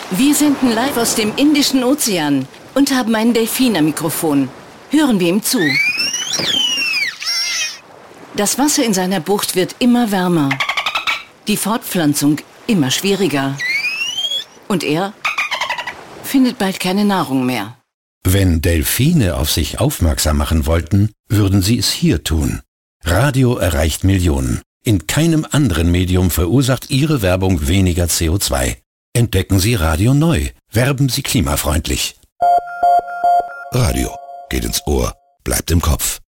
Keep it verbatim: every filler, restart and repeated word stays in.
Wir senden live aus dem Indischen Ozean und haben einen Delfin am Mikrofon. Hören wir ihm zu. Das Wasser in seiner Bucht wird immer wärmer. Die Fortpflanzung immer schwieriger. Und er findet bald keine Nahrung mehr. Wenn Delfine auf sich aufmerksam machen wollten, würden sie es hier tun. Radio erreicht Millionen. In keinem anderen Medium verursacht Ihre Werbung weniger C O zwei. Entdecken Sie Radio neu. Werben Sie klimafreundlich. Radio geht ins Ohr, bleibt im Kopf.